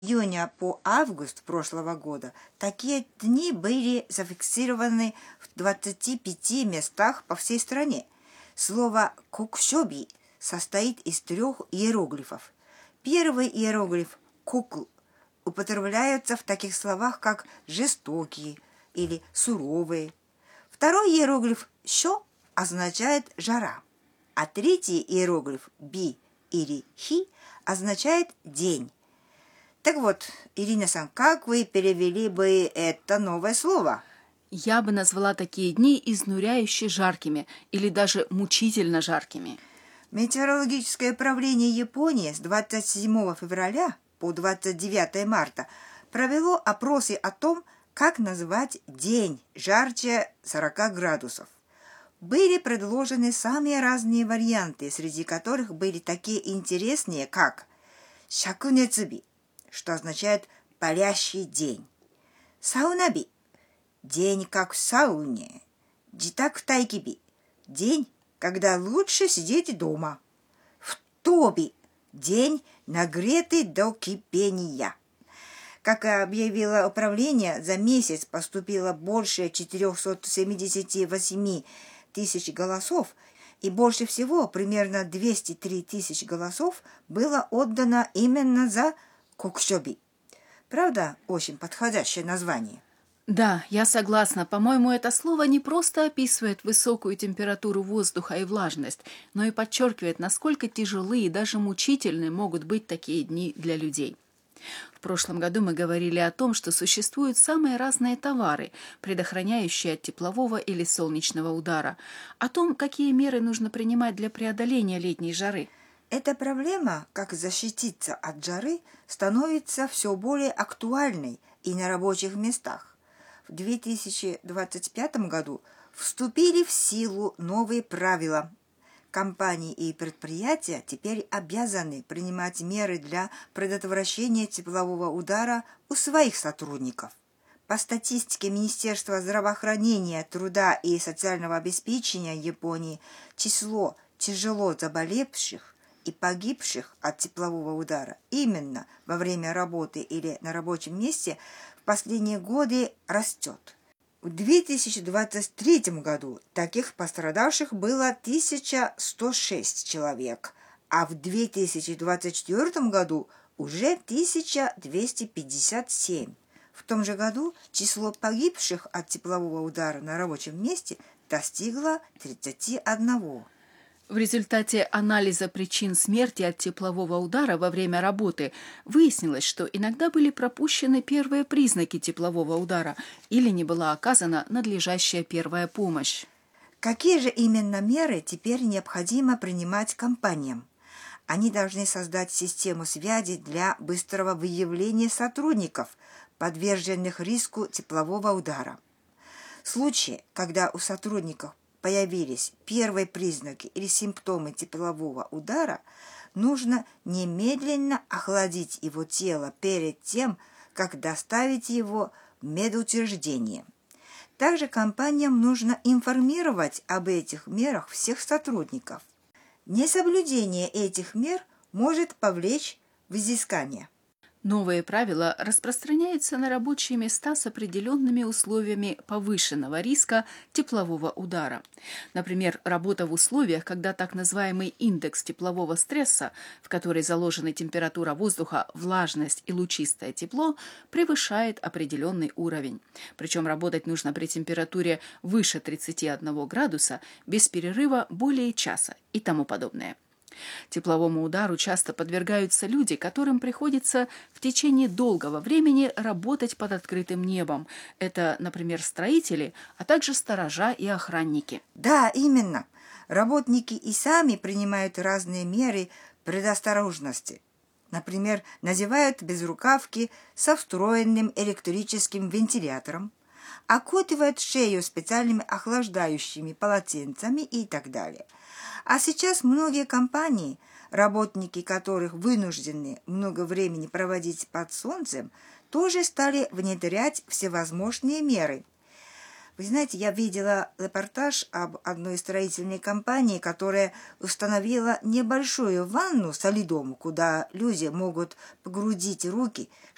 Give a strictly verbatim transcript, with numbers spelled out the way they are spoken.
июня по август прошлого года такие дни были зафиксированы в двадцати пяти местах по всей стране. Слово «кокшоби» состоит из трех иероглифов. Первый иероглиф «коку» употребляется в таких словах, как «жестокий» или «суровый». Второй иероглиф «шо» означает «жара», а третий иероглиф «би» или «хи» означает «день». Так вот, Ирина-сан, как вы перевели бы это новое слово? Я бы назвала такие дни изнуряюще жаркими или даже мучительно жаркими. Метеорологическое правление Японии с двадцать седьмого февраля по двадцать девятое марта провело опросы о том, как назвать день жарче сорока градусов. Были предложены самые разные варианты, среди которых были такие интересные, как «шакунецуби», что означает «палящий день», «саунаби» – день как в сауне, «джитаку-тайкиби» – день, когда лучше сидеть дома, «футоби» – день, нагретый до кипения. Как объявило управление, за месяц поступило больше четыреста семьдесят восемь тысяч голосов, и больше всего, примерно двести три тысячи голосов, было отдано именно за кокшоби. Правда, очень подходящее название. Да, я согласна. По-моему, это слово не просто описывает высокую температуру воздуха и влажность, но и подчеркивает, насколько тяжелые и даже мучительные могут быть такие дни для людей. В прошлом году мы говорили о том, что существуют самые разные товары, предохраняющие от теплового или солнечного удара, о том, какие меры нужно принимать для преодоления летней жары. Эта проблема, как защититься от жары, становится все более актуальной и на рабочих местах. В две тысячи двадцать пятом году вступили в силу новые правила. Компании и предприятия теперь обязаны принимать меры для предотвращения теплового удара у своих сотрудников. По статистике Министерства здравоохранения, труда и социального обеспечения Японии, число тяжело заболевших и погибших от теплового удара именно во время работы или на рабочем месте в последние годы растет. В две тысячи двадцать третьем году таких пострадавших было тысяча сто шесть человек, а в две тысячи двадцать четвёртом году уже тысяча двести пятьдесят семь. В том же году число погибших от теплового удара на рабочем месте достигло тридцати одного. В результате анализа причин смерти от теплового удара во время работы выяснилось, что иногда были пропущены первые признаки теплового удара или не была оказана надлежащая первая помощь. Какие же именно меры теперь необходимо принимать компаниям? Они должны создать систему связи для быстрого выявления сотрудников, подверженных риску теплового удара. В случае, когда у сотрудников появились первые признаки или симптомы теплового удара, нужно немедленно охладить его тело перед тем, как доставить его в медучреждение. Также компаниям нужно информировать об этих мерах всех сотрудников. Несоблюдение этих мер может повлечь взыскание. Новые правила распространяются на рабочие места с определенными условиями повышенного риска теплового удара. Например, работа в условиях, когда так называемый индекс теплового стресса, в который заложены температура воздуха, влажность и лучистое тепло, превышает определенный уровень. Причем работать нужно при температуре выше тридцати одного градуса, без перерыва более часа и тому подобное. Тепловому удару часто подвергаются люди, которым приходится в течение долгого времени работать под открытым небом. Это, например, строители, а также сторожа и охранники. Да, именно. Работники и сами принимают разные меры предосторожности. Например, надевают безрукавки со встроенным электрическим вентилятором, окутывают шею специальными охлаждающими полотенцами и так далее. А сейчас многие компании, работники которых вынуждены много времени проводить под солнцем, тоже стали внедрять всевозможные меры. Вы знаете, я видела репортаж об одной строительной компании, которая установила небольшую ванну со льдом, куда люди могут погрузить руки,